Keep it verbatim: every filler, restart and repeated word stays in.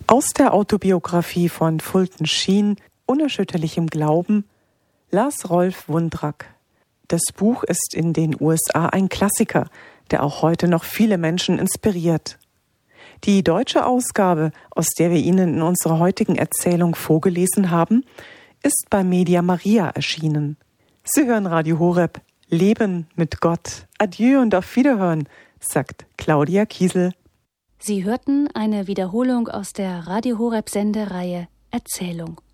Aus der Autobiografie von Fulton Sheen, Unerschütterlichem Glauben, las Rolf Wundrack. Das Buch ist in den U S A ein Klassiker, der auch heute noch viele Menschen inspiriert. Die deutsche Ausgabe, aus der wir Ihnen in unserer heutigen Erzählung vorgelesen haben, ist bei Media Maria erschienen. Sie hören Radio Horeb, Leben mit Gott. Adieu und auf Wiederhören, sagt Claudia Kiesel. Sie hörten eine Wiederholung aus der Radio Horeb Sendereihe Erzählung.